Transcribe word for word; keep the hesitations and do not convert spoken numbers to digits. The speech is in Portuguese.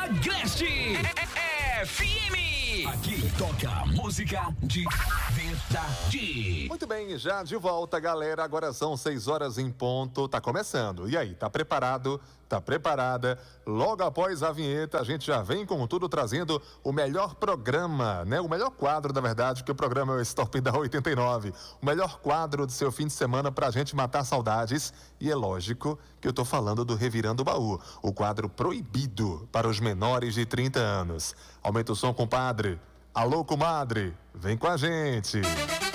Agreste F M. Aqui toca música de verdade. Muito bem, já de volta, galera. Agora são seis horas em ponto. Tá começando. E aí, tá preparado? Tá preparada? Logo após a vinheta, a gente já vem com tudo trazendo o melhor programa, né? O melhor quadro, na verdade, que o programa é o Stop da oitenta e nove. O melhor quadro do seu fim de semana pra gente matar saudades. E é lógico que eu tô falando do Revirando o Baú, o quadro proibido para os menores de trinta anos. Aumenta o som, compadre. Alô, comadre, vem com a gente.